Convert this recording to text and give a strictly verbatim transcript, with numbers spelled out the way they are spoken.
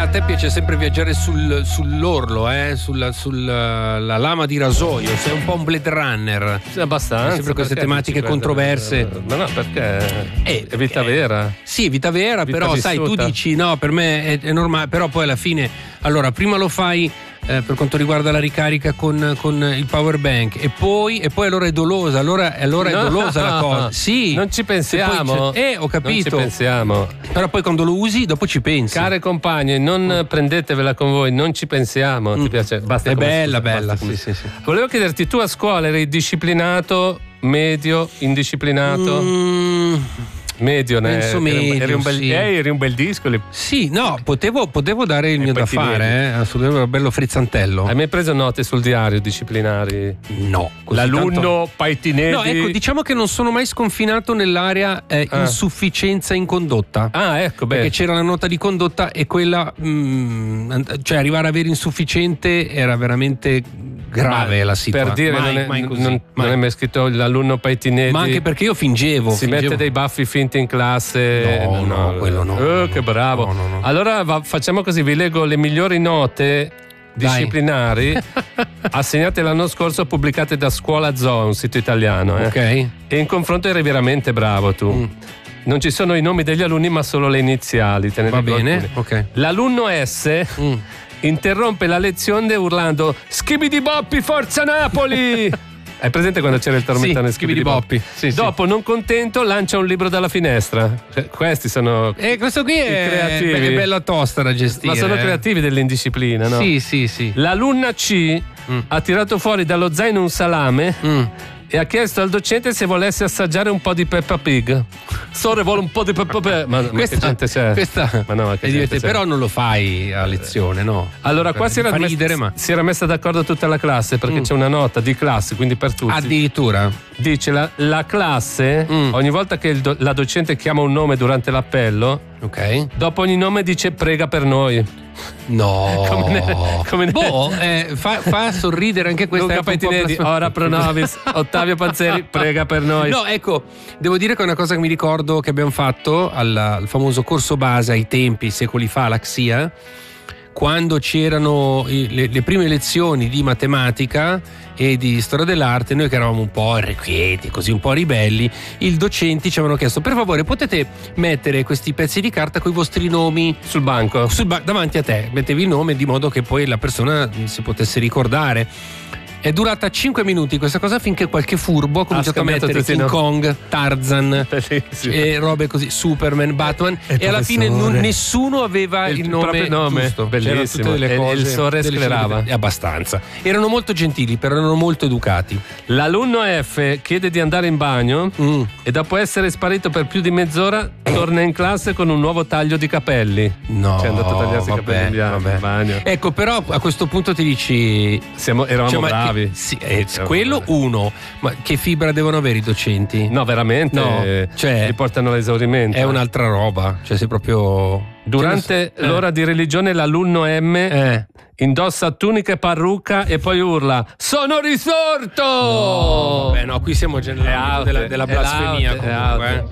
te piace sempre viaggiare sul, sull'orlo, eh? Sulla, sulla la lama di rasoio, sei un po' un Blade Runner. Sì, abbastanza. Sempre queste tematiche controverse. No, no, perché eh, è vita eh, vera. Sì, vita vera, vita però vissuta. Sai, tu dici no, per me è, è normale, però poi alla fine, allora, prima lo fai eh, per quanto riguarda la ricarica con, con il power bank e poi, e poi allora è dolosa, allora, allora no, è dolosa la cosa. Sì. Non ci pensiamo. Eh, ho capito. Non ci pensiamo. Però poi quando lo usi, dopo ci pensi. Care compagne, non mm. prendetevela con voi, non ci pensiamo. Mm. Ti piace? Basta. È bella, scusa, bella. basta Sì, sì, sì. Volevo chiederti, tu a scuola eri disciplinato, medio, indisciplinato? Mm. Medio, ne? Penso medio, eri un bel, sì. eh, eri un bel disco. Le... Sì, no, potevo, potevo dare il e mio da fare, eh, assolutamente, un bello frizzantello. Hai mai preso note sul diario disciplinari? No. L'alunno tanto... Paitinelli. No, ecco, diciamo che non sono mai sconfinato nell'area eh, ah. insufficienza in condotta. Ah, ecco, beh. Perché c'era la nota di condotta e quella, mh, cioè arrivare a avere insufficiente era veramente grave. Ma la situazione. Per dire, mai, non, è, mai così, non, mai. non è mai scritto l'alunno Paitinelli. Ma anche perché io fingevo. Si fingevo. mette dei baffi finti in classe. No, no, no quello no. Oh, no che bravo. no, no, no. Allora va, facciamo così, vi leggo le migliori note disciplinari assegnate l'anno scorso, pubblicate da Scuola Zoo, un sito italiano. Eh. Ok. E in confronto eri veramente bravo tu. Mm. Non ci sono i nomi degli alunni, ma solo le iniziali. Te ne Va bene, ok. L'alunno S mm. interrompe la lezione urlando Schibidi Boppi, Forza Napoli! Hai presente quando c'era il tormentone sì, Schibidi Boppi? Sì, Dopo, sì. non contento, lancia un libro dalla finestra. Cioè, questi sono. E questo qui è, creativi. È bella tosta da gestire. Ma sono creativi dell'indisciplina, no? Sì, sì, sì. L'alunna C mm. ha tirato fuori dallo zaino un salame. Mm. E ha chiesto al docente se volesse assaggiare un po' di Peppa Pig. Sore vuole un po' di Peppa Pig. Ma, questa, ma che gente c'è? Questa ma no, che gente c'è? Però non lo fai a lezione, no? Allora qua si era, messa, ridere, ma... si era messa d'accordo tutta la classe perché mm. c'è una nota di classe, quindi per tutti. Addirittura? Dice la, la classe, mm. ogni volta che il do, la docente chiama un nome durante l'appello, ok, dopo ogni nome dice prega per noi. No, come ne, come ne... boh, eh, fa, fa sorridere anche questa. Luca Paitinelli, ora pro nobis. Ottavio Panzeri, prega per noi. No, ecco, devo dire che è una cosa che mi ricordo che abbiamo fatto al, al famoso corso base ai tempi, secoli fa, alla X I A, quando c'erano le, le prime lezioni di matematica e di storia dell'arte, noi che eravamo un po' irrequieti, così un po' ribelli, i docenti ci avevano chiesto: per favore potete mettere questi pezzi di carta con i vostri nomi sul banco, sul ba- davanti a te, mettevi il nome di modo che poi la persona si potesse ricordare. È durata cinque minuti questa cosa finché qualche furbo ha cominciato a mettere King Kong, Tarzan e robe così, Superman, Batman, e, e alla fine non, nessuno aveva il, il nome, nome giusto. Bellissimo. Tutte delle cose, e il sore sclerava abbastanza. Erano molto gentili, però erano molto educati. L'alunno F chiede di andare in bagno mm. e dopo essere sparito per più di mezz'ora torna in classe con un nuovo taglio di capelli. No, c'è andato a tagliarsi vabbè, i capelli in, bianco, in bagno. Ecco, però a questo punto ti dici Siamo, eravamo cioè, bravi. Che, sì, eh, quello uno, ma che fibra devono avere i docenti? No, veramente, no, cioè, li portano all'esaurimento. È un'altra roba, cioè sei proprio. Durante eh. l'ora di religione l'alunno M eh. indossa tunica e parrucca e poi urla: sono risorto! No, vabbè, no, qui siamo già nell'ambito della, della blasfemia comunque.